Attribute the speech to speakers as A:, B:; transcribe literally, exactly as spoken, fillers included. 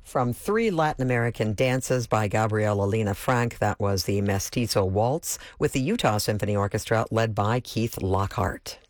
A: From three Latin American dances by Gabriela Lena Frank, that was the Mestizo Waltz with the Utah Symphony Orchestra led by Keith Lockhart.